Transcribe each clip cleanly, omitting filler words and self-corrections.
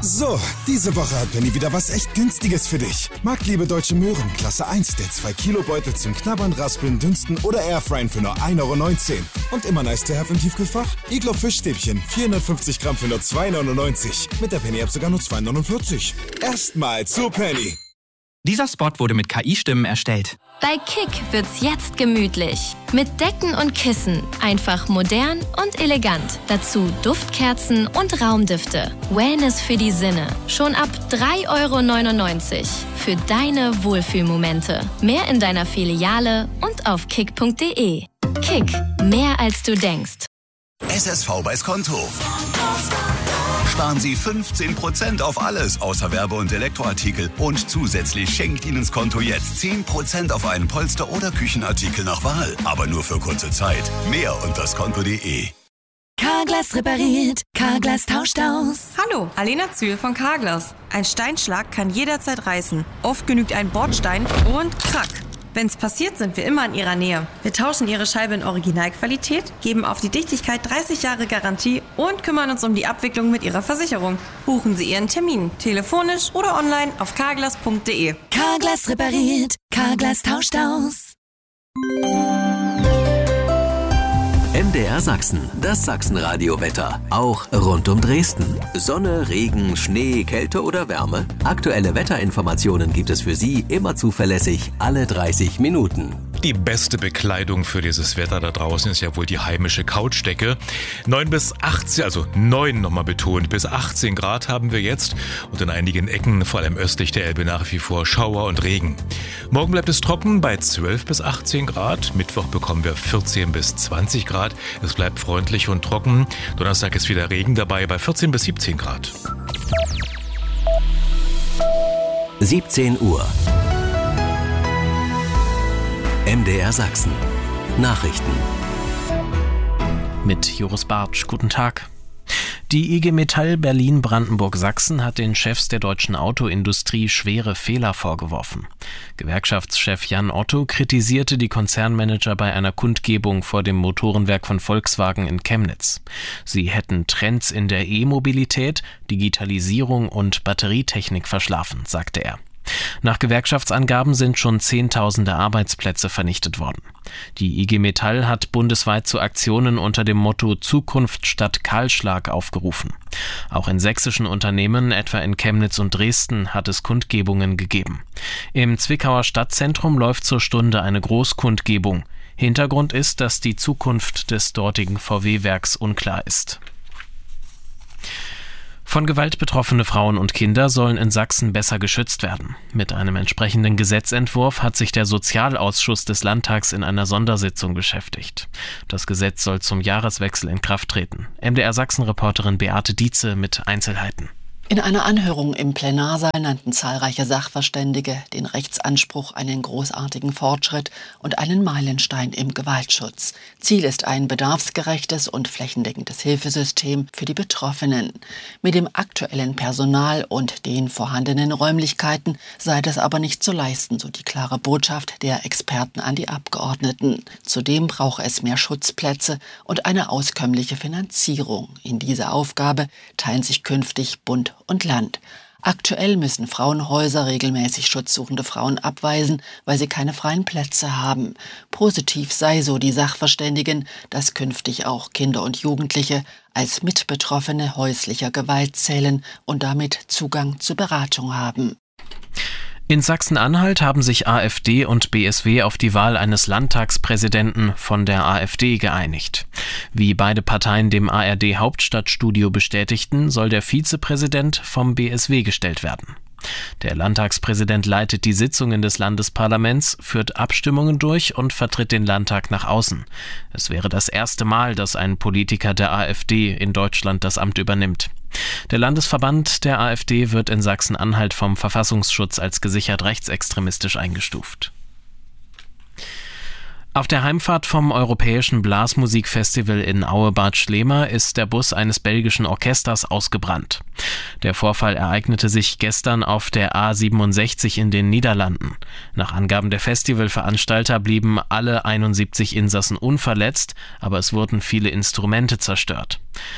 So, diese Woche hat Penny wieder was echt Günstiges für dich. Marktliebe Deutsche Möhren, Klasse 1, der 2-Kilo-Beutel zum Knabbern, Raspeln, Dünsten oder Airfryen für nur 1,19 €. Und immer nice to have im Tiefkühlfach? Iglo Fischstäbchen, 450 Gramm für nur 2,99 €. Mit der Penny-App sogar nur 2,49 €. Erstmal zu Penny. Dieser Spot wurde mit KI-Stimmen erstellt. Bei Kick wird's jetzt gemütlich. Mit Decken und Kissen. Einfach modern und elegant. Dazu Duftkerzen und Raumdüfte. Wellness für die Sinne. Schon ab 3,99 € für deine Wohlfühlmomente. Mehr in deiner Filiale und auf kick.de. Kick. Mehr als du denkst. SSV bei Skonto. Sparen Sie 15% auf alles außer Werbe- und Elektroartikel. Und zusätzlich schenkt Ihnen Skonto jetzt 10% auf einen Polster- oder Küchenartikel nach Wahl. Aber nur für kurze Zeit. Mehr unter skonto.de. Carglass repariert, Carglass tauscht aus. Hallo, Alena Zühl von Carglass. Ein Steinschlag kann jederzeit reißen. Oft genügt ein Bordstein und krack. Wenn's passiert, sind wir immer in Ihrer Nähe. Wir tauschen Ihre Scheibe in Originalqualität, geben auf die Dichtigkeit 30 Jahre Garantie und kümmern uns um die Abwicklung mit Ihrer Versicherung. Buchen Sie Ihren Termin, telefonisch oder online auf carglass.de. Carglass repariert, Carglass tauscht aus. MDR Sachsen, das Sachsenradio-Wetter. Auch rund um Dresden. Sonne, Regen, Schnee, Kälte oder Wärme? Aktuelle Wetterinformationen gibt es für Sie immer zuverlässig alle 30 Minuten. Die beste Bekleidung für dieses Wetter da draußen ist ja wohl die heimische Couchdecke. 9 bis 18, also 9 nochmal betont, bis 18 Grad haben wir jetzt und in einigen Ecken, vor allem östlich der Elbe, nach wie vor Schauer und Regen. Morgen bleibt es trocken bei 12 bis 18 Grad. Mittwoch bekommen wir 14 bis 20 Grad. Es bleibt freundlich und trocken. Donnerstag ist wieder Regen dabei bei 14 bis 17 Grad. 17 Uhr. MDR Sachsen. Nachrichten. Mit Joris Bartsch. Guten Tag. Die IG Metall Berlin-Brandenburg-Sachsen hat den Chefs der deutschen Autoindustrie schwere Fehler vorgeworfen. Gewerkschaftschef Jan Otto kritisierte die Konzernmanager bei einer Kundgebung vor dem Motorenwerk von Volkswagen in Chemnitz. Sie hätten Trends in der E-Mobilität, Digitalisierung und Batterietechnik verschlafen, sagte er. Nach Gewerkschaftsangaben sind schon Zehntausende Arbeitsplätze vernichtet worden. Die IG Metall hat bundesweit zu Aktionen unter dem Motto Zukunft statt Kahlschlag aufgerufen. Auch in sächsischen Unternehmen, etwa in Chemnitz und Dresden, hat es Kundgebungen gegeben. Im Zwickauer Stadtzentrum läuft zur Stunde eine Großkundgebung. Hintergrund ist, dass die Zukunft des dortigen VW-Werks unklar ist. Von Gewalt betroffene Frauen und Kinder sollen in Sachsen besser geschützt werden. Mit einem entsprechenden Gesetzentwurf hat sich der Sozialausschuss des Landtags in einer Sondersitzung beschäftigt. Das Gesetz soll zum Jahreswechsel in Kraft treten. MDR Sachsen-Reporterin Beate Dietze mit Einzelheiten. In einer Anhörung im Plenarsaal nannten zahlreiche Sachverständige den Rechtsanspruch einen großartigen Fortschritt und einen Meilenstein im Gewaltschutz. Ziel ist ein bedarfsgerechtes und flächendeckendes Hilfesystem für die Betroffenen. Mit dem aktuellen Personal und den vorhandenen Räumlichkeiten sei das aber nicht zu leisten, so die klare Botschaft der Experten an die Abgeordneten. Zudem brauche es mehr Schutzplätze und eine auskömmliche Finanzierung. In diese Aufgabe teilen sich künftig Bund und Land. Aktuell müssen Frauenhäuser regelmäßig schutzsuchende Frauen abweisen, weil sie keine freien Plätze haben. Positiv sei, so die Sachverständigen, dass künftig auch Kinder und Jugendliche als Mitbetroffene häuslicher Gewalt zählen und damit Zugang zur Beratung haben. In Sachsen-Anhalt haben sich AfD und BSW auf die Wahl eines Landtagspräsidenten von der AfD geeinigt. Wie beide Parteien dem ARD-Hauptstadtstudio bestätigten, soll der Vizepräsident vom BSW gestellt werden. Der Landtagspräsident leitet die Sitzungen des Landesparlaments, führt Abstimmungen durch und vertritt den Landtag nach außen. Es wäre das erste Mal, dass ein Politiker der AfD in Deutschland das Amt übernimmt. Der Landesverband der AfD wird in Sachsen-Anhalt vom Verfassungsschutz als gesichert rechtsextremistisch eingestuft. Auf der Heimfahrt vom Europäischen Blasmusikfestival in Aue-Bad Schlema ist der Bus eines belgischen Orchesters ausgebrannt. Der Vorfall ereignete sich gestern auf der A67 in den Niederlanden. Nach Angaben der Festivalveranstalter blieben alle 71 Insassen unverletzt, aber es wurden viele Instrumente zerstört.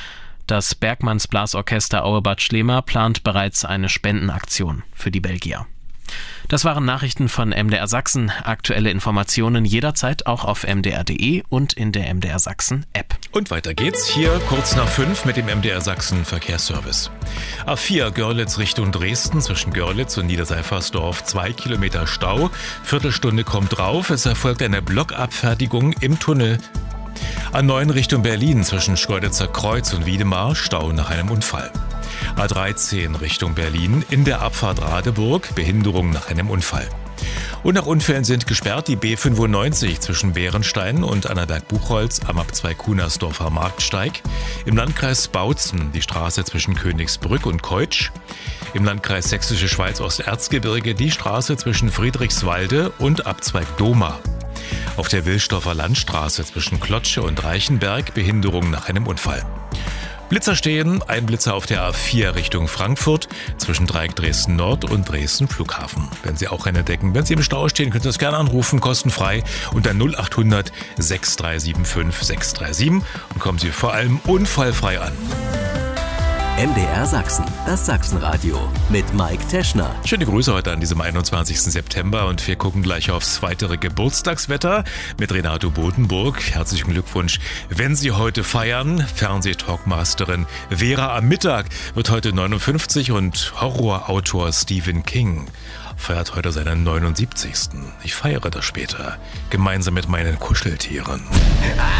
Das Bergmanns Blasorchester Auebad Schlema plant bereits eine Spendenaktion für die Belgier. Das waren Nachrichten von MDR Sachsen. Aktuelle Informationen jederzeit auch auf mdr.de und in der MDR Sachsen App. Und weiter geht's hier kurz nach 5 mit dem MDR Sachsen Verkehrsservice. A4 Görlitz Richtung Dresden zwischen Görlitz und Niederseifersdorf 2 Kilometer Stau. Viertelstunde kommt drauf. Es erfolgt eine Blockabfertigung im Tunnel. A9 Richtung Berlin zwischen Schkeuditzer Kreuz und Wiedemar Stau nach einem Unfall. A13 Richtung Berlin in der Abfahrt Radeburg, Behinderung nach einem Unfall. Und nach Unfällen sind gesperrt die B95 zwischen Bärenstein und Annaberg-Buchholz am Ab2 Kunersdorfer Marktsteig. Im Landkreis Bautzen die Straße zwischen Königsbrück und Keutsch. Im Landkreis Sächsische Schweiz-Osterzgebirge die Straße zwischen Friedrichswalde und Abzweig Doma. Auf der Wilsdorfer Landstraße zwischen Klotsche und Reichenberg Behinderung nach einem Unfall. Blitzer stehen, ein Blitzer auf der A4 Richtung Frankfurt zwischen Dreieck Dresden Nord und Dresden Flughafen. Wenn Sie auch einen entdecken, wenn Sie im Stau stehen, können Sie uns gerne anrufen, kostenfrei unter 0800 6375 637 und kommen Sie vor allem unfallfrei an. MDR Sachsen, das Sachsenradio mit Mike Teschner. Schöne Grüße heute an diesem 21. September und wir gucken gleich aufs weitere Geburtstagswetter mit Renato Bodenburg. Herzlichen Glückwunsch, wenn Sie heute feiern. Fernsehtalkmasterin Vera am Mittag wird heute 59 und Horrorautor Stephen King feiert heute seinen 79. Ich feiere das später, gemeinsam mit meinen Kuscheltieren.